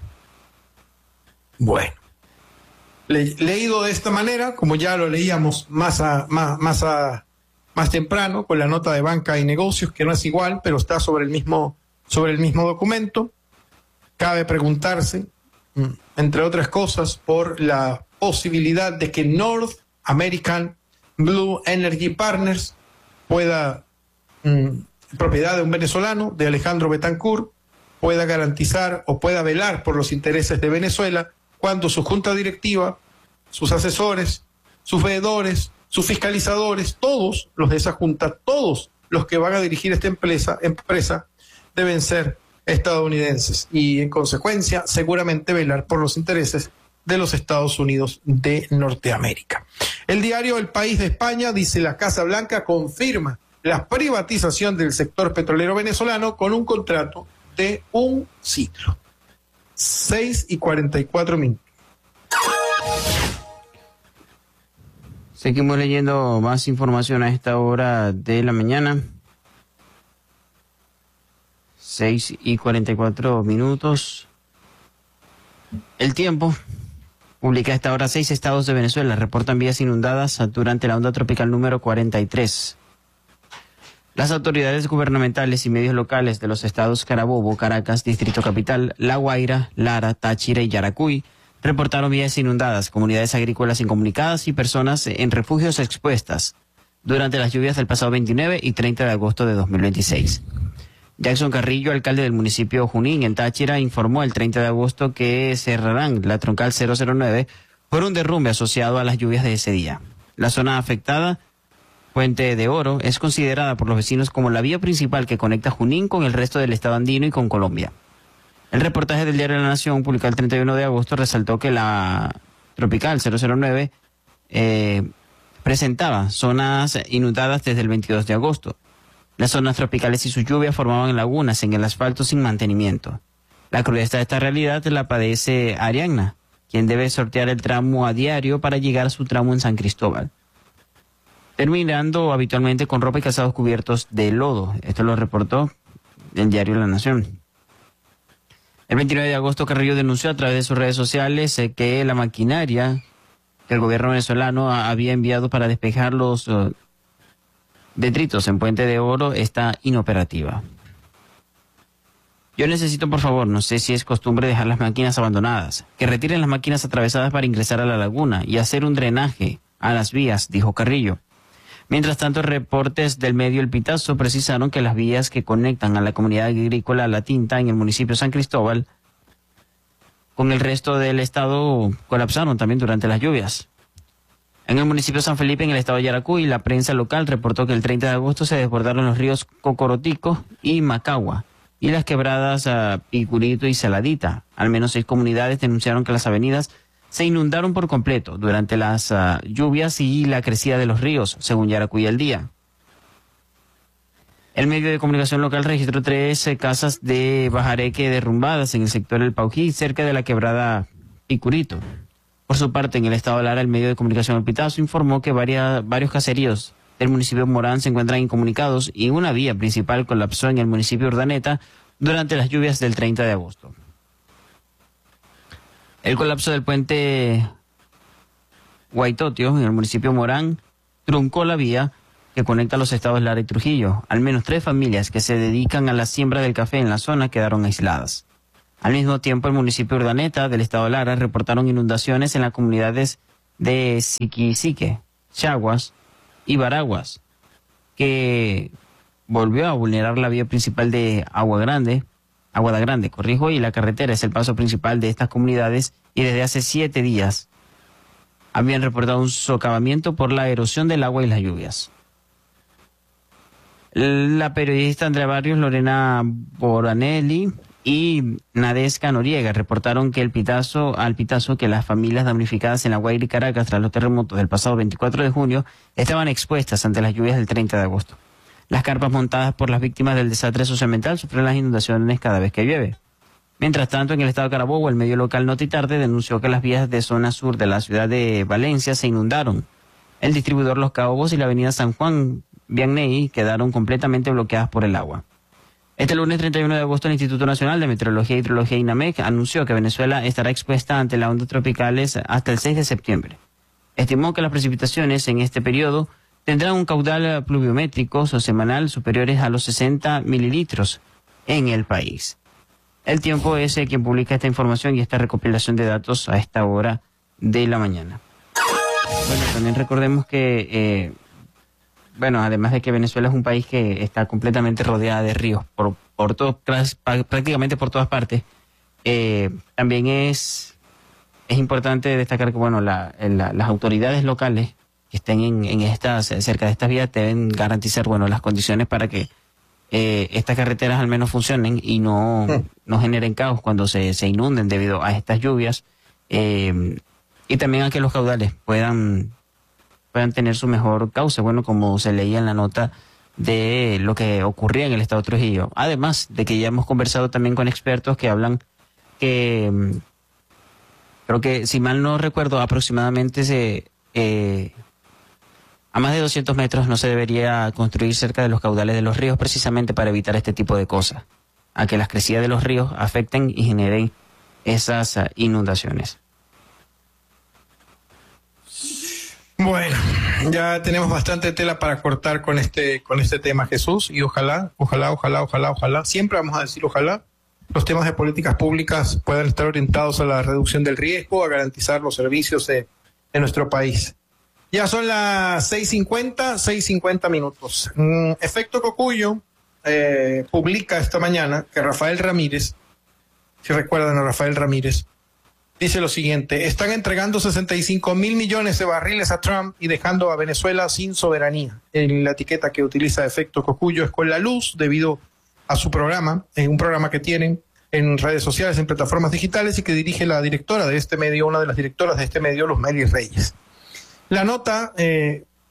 bueno. Le, leído de esta manera, como ya lo leíamos más, a, más, más, a, más temprano, con la nota de Banca y Negocios, que no es igual, pero está sobre el mismo, sobre el mismo documento, cabe preguntarse, entre otras cosas, por la posibilidad de que North American Blue Energy Partners pueda, mmm, propiedad de un venezolano, de Alejandro Betancourt, pueda garantizar o pueda velar por los intereses de Venezuela cuando su junta directiva, sus asesores, sus veedores, sus fiscalizadores, todos los de esa junta, todos los que van a dirigir esta empresa, empresa deben ser estadounidenses y, en consecuencia, seguramente velar por los intereses de los Estados Unidos de Norteamérica. El diario El País de España dice: la Casa Blanca confirma la privatización del sector petrolero venezolano con un contrato de un siglo. Seis y cuarenta y cuatro minutos. Seguimos leyendo más información a esta hora de la mañana. Seis y cuarenta y cuatro minutos. El Tiempo publica a esta hora: seis estados de Venezuela reportan vías inundadas durante la onda tropical número cuarenta y tres. Las autoridades gubernamentales y medios locales de los estados Carabobo, Caracas, Distrito Capital, La Guaira, Lara, Táchira y Yaracuy reportaron vías inundadas, comunidades agrícolas incomunicadas y personas en refugios expuestas durante las lluvias del pasado veintinueve y treinta de agosto de dos mil veintiséis. Jackson Carrillo, alcalde del municipio Junín, en Táchira, informó el treinta de agosto que cerrarán la troncal cero cero nueve por un derrumbe asociado a las lluvias de ese día. La zona afectada, Puente de Oro, es considerada por los vecinos como la vía principal que conecta Junín con el resto del estado andino y con Colombia. El reportaje del diario La Nación, publicado el treinta y uno de agosto, resaltó que la tropical cero cero nueve eh, presentaba zonas inundadas desde el veintidós de agosto. Las zonas tropicales y sus lluvias formaban lagunas en el asfalto sin mantenimiento. La crudeza de esta realidad la padece Arianna, quien debe sortear el tramo a diario para llegar a su tramo en San Cristóbal, terminando habitualmente con ropa y calzados cubiertos de lodo. Esto lo reportó el diario La Nación. El veintinueve de agosto, Carrillo denunció a través de sus redes sociales eh, que la maquinaria que el gobierno venezolano a, había enviado para despejar los uh, detritos en Puente de Oro está inoperativa. Yo necesito, por favor, no sé si es costumbre dejar las máquinas abandonadas, que retiren las máquinas atravesadas para ingresar a la laguna y hacer un drenaje a las vías, dijo Carrillo. Mientras tanto, reportes del medio El Pitazo precisaron que las vías que conectan a la comunidad agrícola La Tinta en el municipio de San Cristóbal con el resto del estado colapsaron también durante las lluvias. En el municipio de San Felipe, en el estado de Yaracuy, la prensa local reportó que el treinta de agosto se desbordaron los ríos Cocorotico y Macagua y las quebradas uh, Picurito y Saladita. Al menos seis comunidades denunciaron que las avenidas se inundaron por completo durante las uh, lluvias y la crecida de los ríos, según Yaracuy al Día. El medio de comunicación local registró tres eh, casas de bajareque derrumbadas en el sector del Paují, cerca de la quebrada Picurito. Por su parte, en el estado de Lara, el medio de comunicación El Pitazo informó que varias, varios caseríos del municipio de Morán se encuentran incomunicados y una vía principal colapsó en el municipio de Urdaneta durante las lluvias del treinta de agosto. El colapso del puente Guaitotio en el municipio de Morán truncó la vía que conecta los estados Lara y Trujillo. Al menos tres familias que se dedican a la siembra del café en la zona quedaron aisladas. Al mismo tiempo, el municipio de Urdaneta del estado de Lara reportaron inundaciones en las comunidades de Siquisique, Chaguas y Baraguas, que volvió a vulnerar la vía principal de Agua Grande, Aguada Grande, corrijo, y la carretera es el paso principal de estas comunidades y desde hace siete días habían reportado un socavamiento por la erosión del agua y las lluvias. La periodista Andrea Barrios, Lorena Boranelli y Nadesca Noriega reportaron que el Pitazo, al Pitazo que las familias damnificadas en La Guaira y Caracas tras los terremotos del pasado veinticuatro de junio estaban expuestas ante las lluvias del treinta de agosto. Las carpas montadas por las víctimas del desastre socioambiental sufren las inundaciones cada vez que llueve. Mientras tanto, en el estado de Carabobo, el medio local Noti Tarde denunció que las vías de zona sur de la ciudad de Valencia se inundaron. El distribuidor Los Caobos y la avenida San Juan Vianney quedaron completamente bloqueadas por el agua. Este lunes treinta y uno de agosto, el Instituto Nacional de Meteorología e Hidrología INAMEC anunció que Venezuela estará expuesta ante las ondas tropicales hasta el seis de septiembre. Estimó que las precipitaciones en este periodo tendrán un caudal pluviométrico semanal superiores a los sesenta mililitros en el país. El Tiempo es quien publica esta información y esta recopilación de datos a esta hora de la mañana. Bueno, también recordemos que, eh, bueno, además de que Venezuela es un país que está completamente rodeada de ríos por, por todo, prácticamente por todas partes, eh, también es, es importante destacar que, bueno, la, la, las autoridades locales que estén en, en estas, cerca de estas vías deben garantizar, bueno, las condiciones para que eh, estas carreteras al menos funcionen y no, no generen caos cuando se, se inunden debido a estas lluvias, eh, y también a que los caudales puedan, puedan tener su mejor cauce, bueno, como se leía en la nota de lo que ocurría en el estado de Trujillo. Además de que ya hemos conversado también con expertos que hablan que, creo que, si mal no recuerdo, aproximadamente se... Eh, a más de doscientos metros no se debería construir cerca de los caudales de los ríos precisamente para evitar este tipo de cosas, a que las crecidas de los ríos afecten y generen esas uh, inundaciones. Bueno, ya tenemos bastante tela para cortar con este con este tema, Jesús, y ojalá, ojalá, ojalá, ojalá, ojalá, siempre vamos a decir ojalá, los temas de políticas públicas puedan estar orientados a la reducción del riesgo, a garantizar los servicios de, de nuestro país. Ya son las seis cincuenta, seis cincuenta minutos. Mm, Efecto Cocuyo eh, publica esta mañana que Rafael Ramírez, si recuerdan a Rafael Ramírez, dice lo siguiente: están entregando sesenta y cinco mil millones de barriles a Trump y dejando a Venezuela sin soberanía. En la etiqueta que utiliza Efecto Cocuyo es con la luz, debido a su programa, es un programa que tienen en redes sociales, en plataformas digitales, y que dirige la directora de este medio, una de las directoras de este medio, Luzmeli Reyes. La nota eh,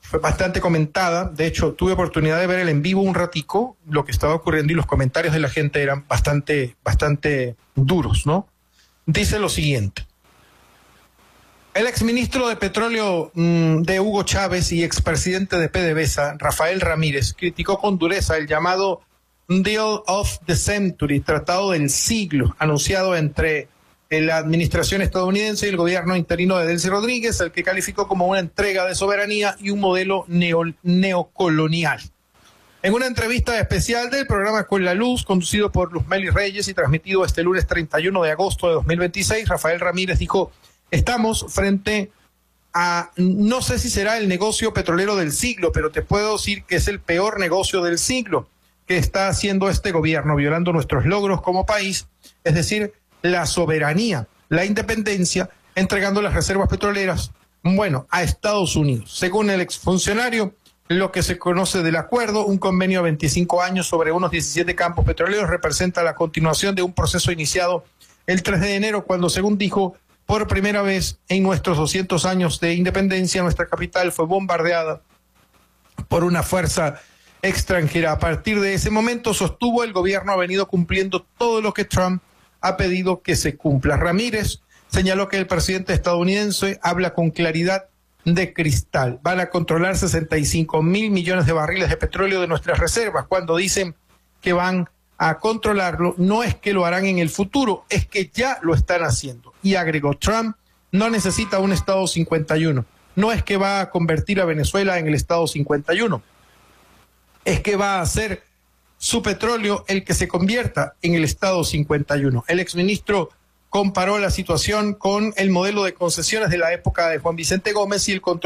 fue bastante comentada. De hecho, tuve oportunidad de ver el en vivo un ratico, lo que estaba ocurriendo, y los comentarios de la gente eran bastante, bastante duros, ¿no? Dice lo siguiente. El exministro de Petróleo mmm, de Hugo Chávez y expresidente de PDVSA, Rafael Ramírez, criticó con dureza el llamado Deal of the Century, tratado del siglo, anunciado entre la administración estadounidense y el gobierno interino de Delcy Rodríguez, el que calificó como una entrega de soberanía y un modelo neo, neocolonial. En una entrevista especial del programa Con la Luz, conducido por Luzmeli Reyes y transmitido este lunes treinta y uno de agosto de dos mil veintiséis, Rafael Ramírez dijo: estamos frente a, no sé si será el negocio petrolero del siglo, pero te puedo decir que es el peor negocio del siglo que está haciendo este gobierno, violando nuestros logros como país, es decir, la soberanía, la independencia, entregando las reservas petroleras, bueno, a Estados Unidos. Según el exfuncionario, lo que se conoce del acuerdo, un convenio de veinticinco años sobre unos diecisiete campos petroleros, representa la continuación de un proceso iniciado el tres de enero, cuando, según dijo, por primera vez en nuestros doscientos años de independencia, nuestra capital fue bombardeada por una fuerza extranjera. A partir de ese momento, sostuvo, el gobierno ha venido cumpliendo todo lo que Trump ha pedido que se cumpla. Ramírez señaló que el presidente estadounidense habla con claridad de cristal. Van a controlar sesenta y cinco mil millones de barriles de petróleo de nuestras reservas. Cuando dicen que van a controlarlo, no es que lo harán en el futuro, es que ya lo están haciendo. Y agregó, Trump no necesita un Estado cincuenta y uno. No es que va a convertir a Venezuela en el Estado cincuenta y uno. Es que va a hacer su petróleo el que se convierta en el Estado cincuenta y uno. El exministro comparó la situación con el modelo de concesiones de la época de Juan Vicente Gómez y el control